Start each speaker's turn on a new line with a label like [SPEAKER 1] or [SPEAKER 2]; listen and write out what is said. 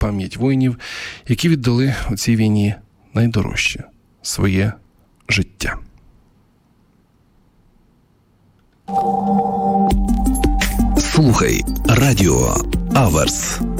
[SPEAKER 1] пам'ять воїнів, які віддали у цій війні найдорожче – своє життя.
[SPEAKER 2] Слухай радіо Аверс.